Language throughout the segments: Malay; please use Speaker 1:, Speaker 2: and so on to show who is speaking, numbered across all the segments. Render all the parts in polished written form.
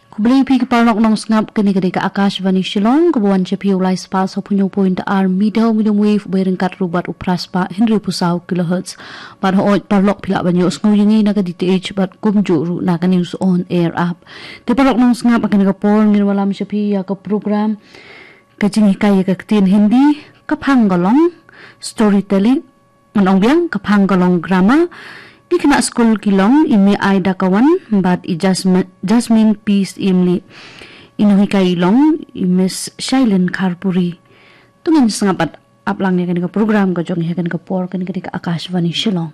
Speaker 1: Kubli pi kepalok nong sngap kini kedeka Akashvani Shillong kebuan cepi ulai spas punyo point ar medium wave berengkat rubat upraspa Henry Pusau kilohertz bar hooj parlok pila banyo sngoyingi naga DTH bat kumju ru naga news on air up te parlok nong sngap akan kapol ngirwalam cepi ya ke program kajing hikai ka ketin Hindi kapang golong storytelling nong biang kapang golong drama di kena school kilong imi Aida kawan bat i Jasmine Peace imli inuhi kailong imis Shailen Karpuri tungin sangapat aplang ni kan program ka jong kan por kan ka Akashvani Shillong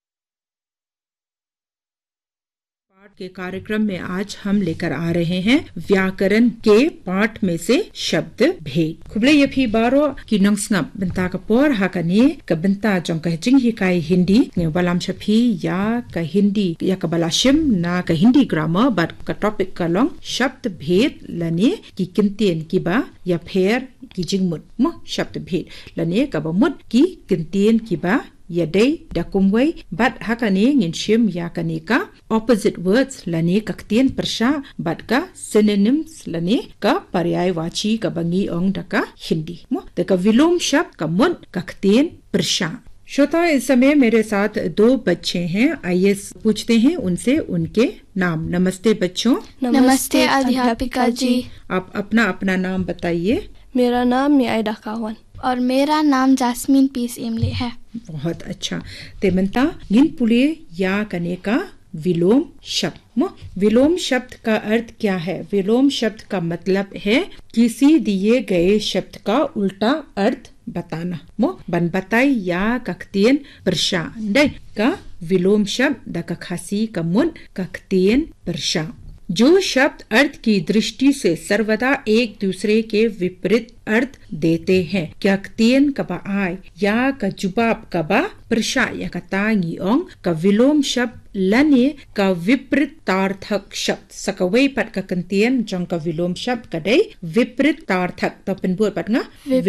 Speaker 2: के कार्यक्रम में आज हम लेकर आ रहे हैं व्याकरण के पाठ में से शब्द भेद खुबले ये भी बारो की नंगस्ंगप बनता का पोर हाकनी का बनता जों का जिंग ही काई हिंदी ने बलाम छपी या का हिंदी या का बलाशिम ना का हिंदी ग्रामर बट का टॉपिक का लोंग शब्द भेद लने की किंतियन की बा या फेर की जिंग मुद म शब्द भेद लने का बमुद की किंतियन की बा ya day da kumway bat hakane ngin shim ya kanika opposite words lane kaktien persha bat ka synonyms lane ka पर्यायवाची का बंगी ओंग डका हिंदी मो ते का विलोम शब्द का मुन काktien persha श्रोता इस समय मेरे साथ दो बच्चे हैं आइए पूछते हैं उनसे उनके नाम नमस्ते बच्चों
Speaker 3: नमस्ते अध्यापिका जी
Speaker 2: आप अपना अपना नाम बताइए
Speaker 3: मेरा नाम मियाइदा कावन और मेरा नाम जास्मीन पीस इमली है
Speaker 2: बहुत अच्छा तेमंता गिन पुलिये या कने का विलोम शब्द विलोम शब्द का अर्थ क्या है विलोम शब्द का मतलब है किसी दिए गए शब्द का उल्टा अर्थ बताना बन बताई या कक्तियन प्रशा का विलोम शब्द द खासी का मुन कक्तियन प्रशा जो शब्द अर्थ की दृष्टि से सर्वदा एक दूसरे के विपरीत अर्थ देते हैं क्या क्तियन कबा आय या का जुबाब कबा प्रशा या का तांगी ओंग का विलोम शब्द लने का विपरीतार्थक शब्द सकवे पट का कंतियन जों का विलोम शब्द कदे विपरीतार्थक तो पिनबुर पटंगा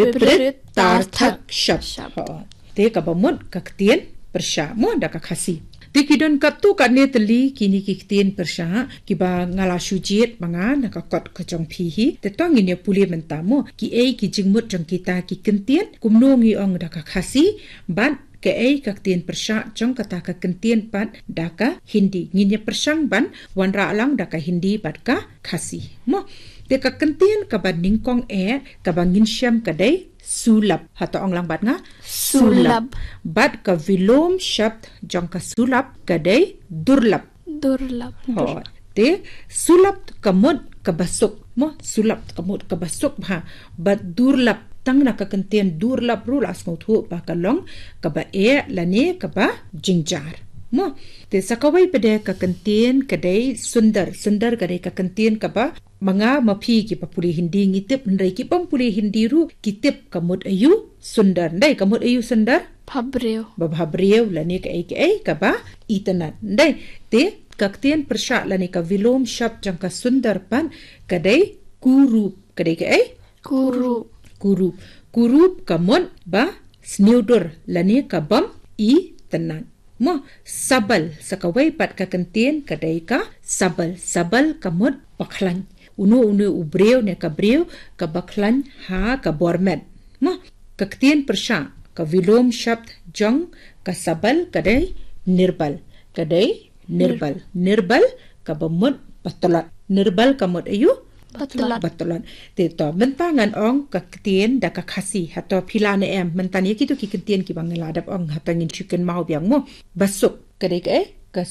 Speaker 2: विपरीतार्थक शब्द ते कबा मुद का क्तियन प्रशा मो दा का खासी Tikidon katu katne teli kini kiktin persha kiba ngala sujit manga nakakot kajong pihi tetong ini puli mentamo ki ki jingmut jong kita ki kentien kumnongi ong daka khasi ban ke kaktin persha jong kata ka kentien ban daka hindi nginya persang ban wanra alang daka hindi bat ka khasi mo te ka kentien ka ban ningkong ka bangin syam kadai sulap hato ong lang bat nga sulap bat ka vilom शब्द jong ka sulap kadai durlap te sulap kamut kabasuk mo sulap kamut kabasuk bha bat durlap tang na ka kentien durlap rulas mo thu ba kalong ka ba lane ka ba jingjar mo te sakawai pede ka kentien kadai sundar kadai ka kentien ka ba mga mapi ki papuli hindi ngitip ndai ki pampuli hindi ru kitip kamut ayu sundar ndai kamut ayu sundar bhabreu lani ka ba itanan ndai te kaktien persha lani ka vilom shab jang ka sundar pan kadai kurup kadai kurup kamut ba sneudur lani ka bam itanan mo sabal sakawai pat ka kentien kadai ka sabal kamut paklan unu ubreu ne ka breu ka baklan ha ka bormet mo kaktien persha ka vilom शब्द jong ka sabal kadai nirbal ka bamut patolat nirbal kamut ayu batolat te to mentangan ong ka ktien da ka khasi hato philane em mentani ki to ki ktien ki bangla dap ong hatangin chicken mau biang mo basuk kadai ka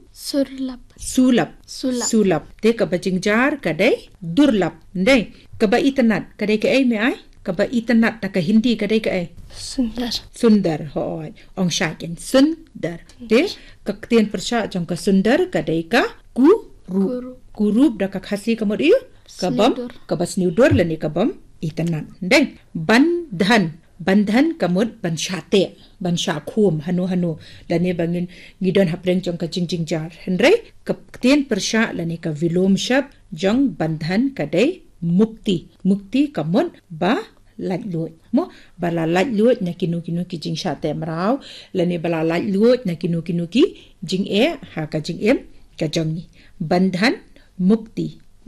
Speaker 2: sulap te ka bajingjar kadai durlap ndai ka ba itanat kadai ka me ai ka ba itanat ta ka hindi kadai ka sundar hoy ong shaken sundar te ka ktien persha jong ka sundar kadai ka kurup da ka khasi ka mod iu kabam kabas niudur lani kabam itanan ndai bandhan kamut bansha khum hanu lani bangin ngidon hapreng jong ka jing jar hendrai kaptien persha lani ka vilom shab jong bandhan kadai mukti kamut ba laj luot mo bala laj luot na kinu ki jing sha te mrau lani bala laj luot na kinu ki jing ha ka jing em ka jong ni bandhan mukti mo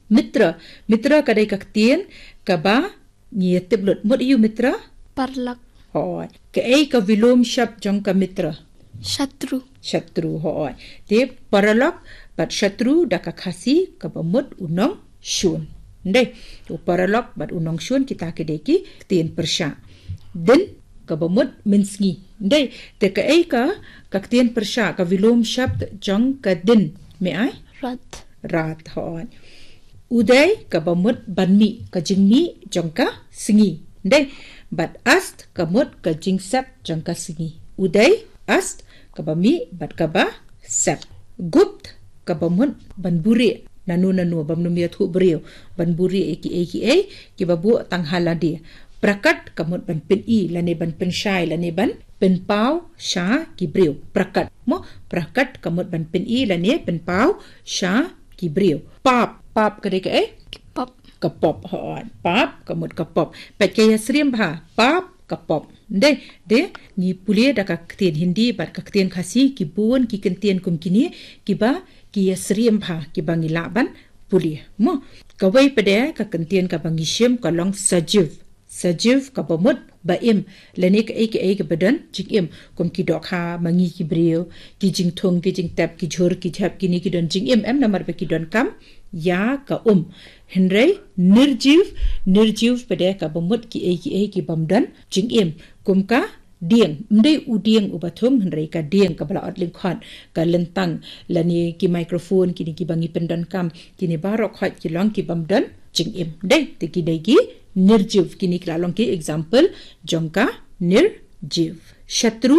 Speaker 2: Mitra kadai kaktian kaba ngietip lut mut iu mitra
Speaker 3: Parlak.
Speaker 2: hoi ke ka vilom shab jong ka mitra Shatru hoi te paralak bat shatru da ka khasi ka bamut unong shun ndai u paralak bat unong shun kita kedeki tien persha din ka bamut minsngi ndai te ka tien persha ka vilom shab jong ka din me ai rat hoi Uday ka bamut banmi ka jingmi jong ka singi. Ndai bat ast ka mut ka jingsap jong ka singi. Uday ast ka bami bat ka ba sap. Gupt ka bamut banburi nanu bamnumia thu brio banburi eki ki babu tanghala dia. Prakat ka mut ban pin i lane ban pin shai lane ban pin pau sha ki brio. Prakat ka mut ban pin i lane pin pau sha ki brio. Pap kadai ka pop hoi pap kamut ka pop pet kaya srim bha pap ka pop de ni pulia da ka ktien hindi bat ka ktien khasi ki bun ki kentien kum kini ki ba ki srim bha ki bangi laban pulia mo ka wai pede ka kentien ka bangi shim ka long sajiv ka bamut baim lene ka ka badan jingim kum ki dok ha mangi ki brio ki jing thong ki jing tap ki jhor ki chap ki ni ki don jingim namar be ki don kam ya ka Henry nirjiv pada ka bamut ki bamdan jingim kum ka dieng mdai udieng ubathum Henry ka dieng ka bala atling khat ka lentang lani ki microphone kini ki bangi pendan kam kini barok khat ki long ki bamdan jingim dai te ki dai ki nirjiv kini kla long ki example jongka nirjiv shatru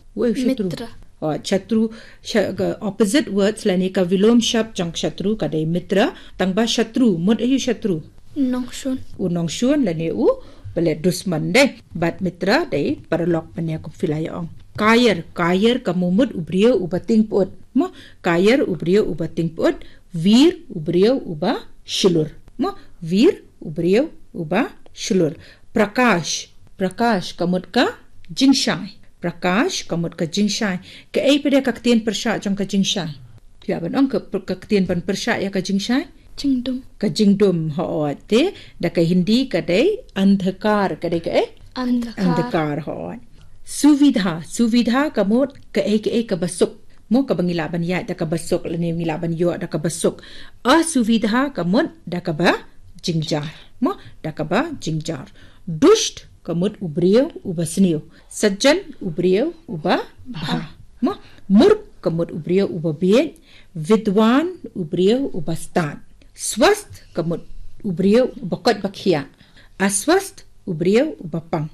Speaker 2: Shatru opposite words lani ka vilom shab jang shatru kadai mitra tangba shatru mut ayu shatru unong shun lani u bale dusman dai bat mitra dai paralok panya ku filayong kayer ka mumut ubrio ubating pot mo kayer ubrio ubating pot vir ubrio uba shilur mo vir ubrio uba shilur prakash kamut ka jingshai Prakash kamut ka jingshai ke pada kaktian persha jong ka jingshai ya ban ong ka kaktian ban persha ya ka jingshai jingdum ho te da ka hindi ka dai andhakar ka dai ka andhakar ho suvidha kamut ka ka basuk mo ka bangilaban ya da ka basuk lani ngilaban yo da ka basuk suvidha kamut da ka ba jingjar mo da ka ba jingjar dusht kamut ubrio uba snio sajjan ubrio uba bha murk kamut ubrio uba bien vidwan ubrio uba stan swast kamut ubrio uba kot bakhia aswast ubrio uba pang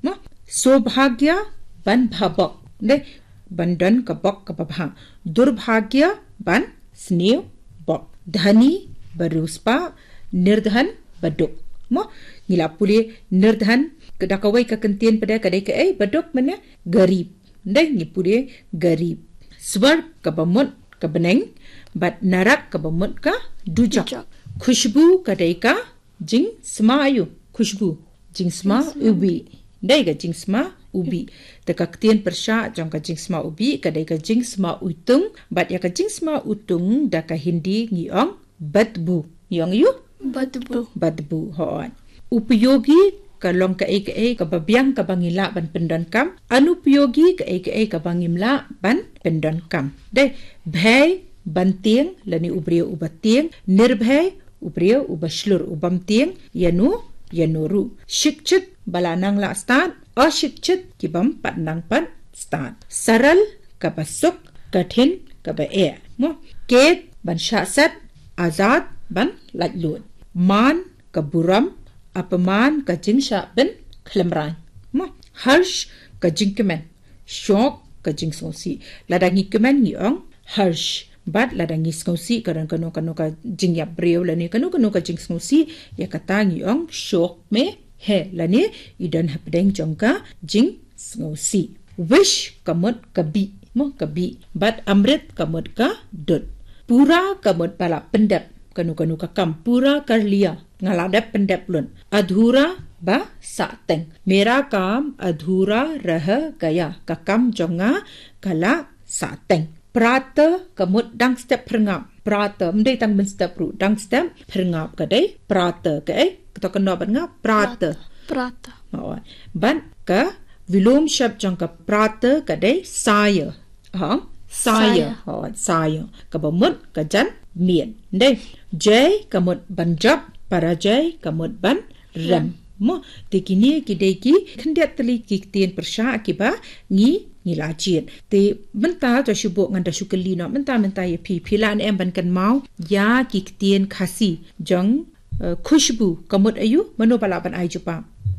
Speaker 2: sobhagya ban bhabak ne bandan kabak kababha durbhagya ban snio bak dhani baruspa nirdhan baduk ngila puli nirdhan kedakawai ka kentien pada kadai ka baduk mana garib ndai ni puli garib swar ka bamut ka beneng bat narak ka bamut ka dujak khushbu kadai ka jing sma ayu khushbu jing sma ubi ndai ka jing sma ubi ta ka kentien persha jong ka jing sma ubi kadai ka jing sma utung bat ya ka jing sma utung da ka hindi ngiong badbu ngiong yu badbu hoan upyogi ka long ka ka babyang ka bangila ban pendan kam anupyogi ka bangimla ban pendan kam dai bhai bantieng lani ubrio ubatieng nirbhai ubrio ubashlur ubamtieng yanuru shikchit balanang la stan ashikchit kibam patnang pan stan saral ka basuk kathin ka ba mo ket ban shasat azad ban lajlut man ka buram apaman ka jingsha bin khlemran mo harsh ka jingkemen shok ka jingsosi ladangi kemen ngiong harsh bat ladangi skosi karan kano ka jingya breu lani kano ka jingsosi ya kata ngiong shok me he lani idan hapdeng jongka jing skosi wish kamut kabi mo kabi bat amrit kamut ka dut pura kamut pala pendap kanu ka kampura karlia ngaladap pendap lun adhura ba sateng mera kam adhura rah gaya kakam jonga kala sateng prata kamut dang step perngam prata mendai tang ben step ru dang step perngap kadai prata kai kita kena ngap prata
Speaker 3: Prata.
Speaker 2: ban ka vilom shab jang ka prata kadai saya saya saya ka bamut ka jan mien dai jai ka mut banjab parajai ka mut ban ram mo tekini kideki khendiat tali kiktian persha akiba ngi lajit te menta ta shubo nganda shukali no menta ye philan em ban kan mau ya kiktian khasi jang khushbu kamut ayu mano bala ban ai jupa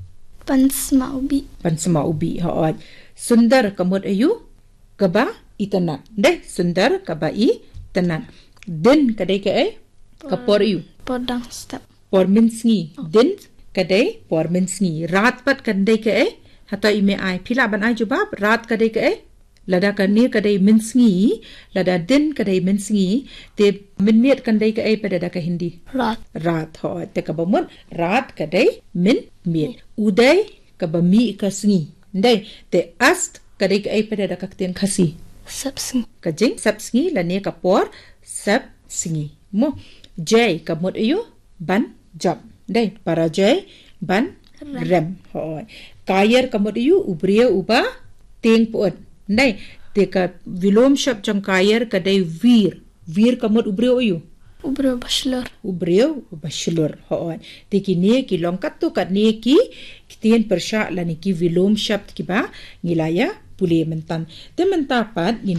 Speaker 2: pansma ubi sundar kamut ayu kaba itanan deh sundar kaba i tanan din kadai ke kapor ayu
Speaker 3: Podang step.
Speaker 2: por minsngi din kadai por minsngi rat pat kadai ke hata ime ai phila ban ai jubab rat kadai ke lada kan ni kadai minsngi lada din kadai minsngi te minniat kadai ke pada da ka hindi rat te ka bamut rat kadai min miet uday ka bami ka sngi ndai te ast kadai ke pada da ka ten khasi
Speaker 3: Sapsing.
Speaker 2: kajing sap sngi la ne ka por sap sngi mo jai ka mut ayu ban jab dai para jai ban rem kayer ka mut ayu ubria uba teng pot dai te ka vilom shab jang kayer ka dai vir ka mut ubria ayu ubrio bashlur te ki ne ki longkat tu kat ne ki tien persha la ne ki vilom shab ki ba ngilaya puli mentan te mentapat